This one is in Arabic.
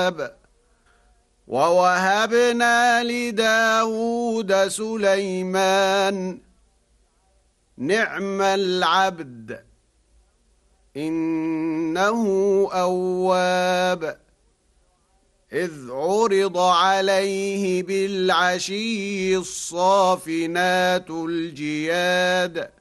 ووهبنا لداود سليمان نعم العبد إنه أواب إذ عرض عليه بالعشي الصافنات الجياد